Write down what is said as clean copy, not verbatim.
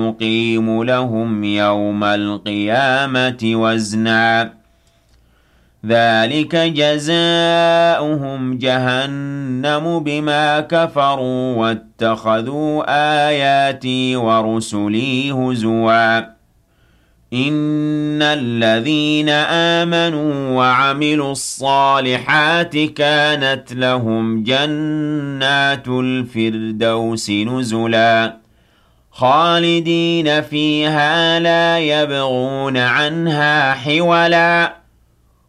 نقيم لهم يوم القيامة وزنا ذلك جزاؤهم جهنم بما كفروا واتخذوا آياتي ورسلي هزوا إن الذين آمنوا وعملوا الصالحات كانت لهم جنات الفردوس نزلا خالدين فيها لا يبغون عنها حولا